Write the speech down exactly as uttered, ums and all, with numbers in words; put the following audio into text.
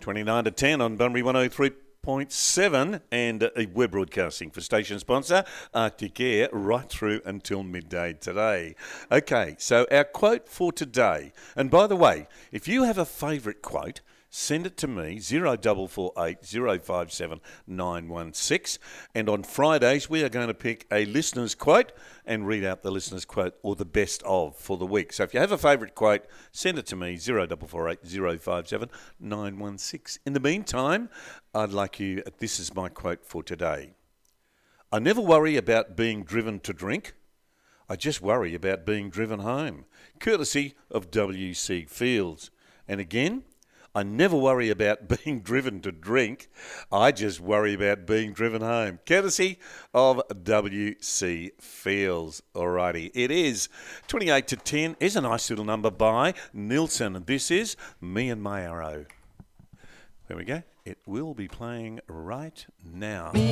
twenty-nine to ten on Bunbury one oh three point seven, and uh, we're broadcasting for station sponsor Arctic Air right through until midday today. Okay, so our quote for today, and by the way, if you have a favourite quote, send it to me, zero four four eight, zero five seven, nine one six. And on Fridays, we are going to pick a listener's quote and read out the listener's quote or the best of for the week. So if you have a favourite quote, send it to me, zero four four eight, zero five seven, nine one six. In the meantime, I'd like you, this is my quote for today. I never worry about being driven to drink. I just worry about being driven home. Courtesy of W C Fields. And again, I never worry about being driven to drink. I just worry about being driven home. Courtesy of W C Fields. Alrighty, it is twenty-eight to ten. Is a nice little number by Nilsson. This is Me and My Arrow. There we go. It will be playing right now.